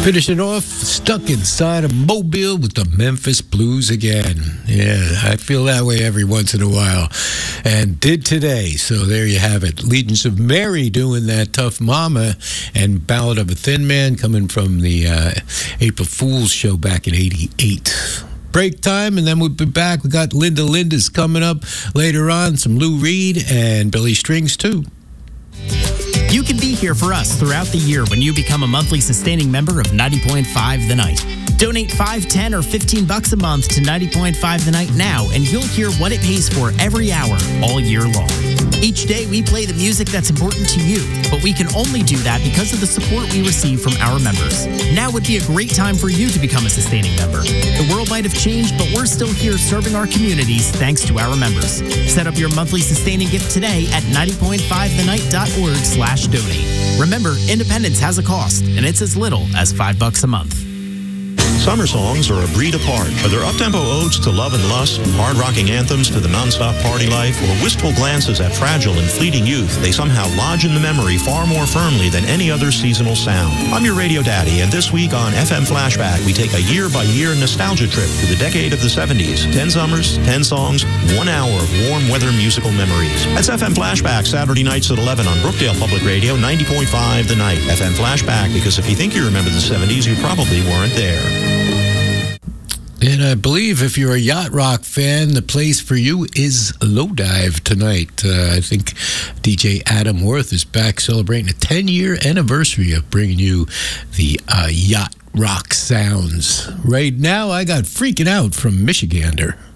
Finishing off, stuck inside a mobile with the Memphis Blues again. Yeah, I feel that way every once in a while. And did today. So there you have it. Legions of Mary doing that Tough Mama, and Ballad of a Thin Man coming from the April Fool's show back in '88. Break time, and then we'll be back. We got Linda Linda's coming up later on, some Lou Reed and Billy Strings too. You can be here for us throughout the year when you become a monthly sustaining member of 90.5 The Night. Donate $5, $10, or $15 a month to 90.5 The Night now, and you'll hear what it pays for every hour, all year long. Each day, we play the music that's important to you, but we can only do that because of the support we receive from our members. Now would be a great time for you to become a sustaining member. The world might have changed, but we're still here serving our communities thanks to our members. Set up your monthly sustaining gift today at 90.5thennight.org/donate. Remember, independence has a cost, and it's as little as $5 a month. Summer songs are a breed apart. Whether up-tempo odes to love and lust, hard-rocking anthems to the non-stop party life, or wistful glances at fragile and fleeting youth, they somehow lodge in the memory far more firmly than any other seasonal sound. I'm your radio daddy, and this week on FM Flashback, we take a year-by-year nostalgia trip through the decade of the 70s. 10 summers, 10 songs, 1 hour of warm weather musical memories. That's FM Flashback, Saturday nights at 11 on Brookdale Public Radio, 90.5 The Night. FM Flashback, because if you think you remember the 70s, you probably weren't there. And I believe if you're a yacht rock fan, the place for you is Low Dive tonight. I think DJ Adam Worth is back celebrating a 10-year anniversary of bringing you the yacht rock sounds. Right now, I got Freaking Out from Michigander.